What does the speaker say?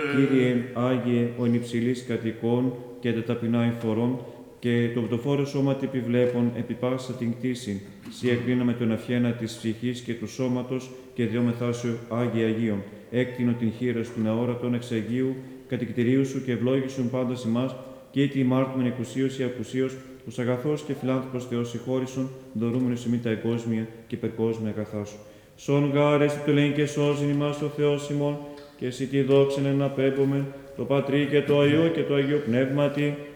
Κύριε Άγιε, ο ενυψηλής κατοικών και τα ταπεινά εφορών, και το πτωφόρο σώμα επιβλέπων επί πάσα την κτήση. Σύ εκρίναμε τον αυχένα της ψυχής και του σώματος και διόμεθά σου Άγιε Αγίων. Έκτηνο την χείρα σου την αόρατον εξ Αγίου, κατοικητηρίου σου και ευλόγησον πάντα ημάς, και ήτι ημάρτημεν εκουσίως ή ακουσίως, τους αγαθός και φιλάνθρωπος Θεός συγχώρησον, δωρούμενος ημί τα εγκόσμια και υπερκόσμια αγαθά σου. Σον γάρες του λένε και σώζειν ημάς ο Θεός ημών, και εσύ τη δόξεν να πέμπομεν, το Πατρί και το Υιό και το Αγίο Πνεύματι,